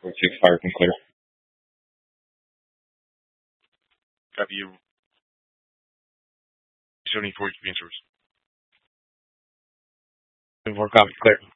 4-6 fire can clear. Copy you. 74, keep in source. 4 copy, clear.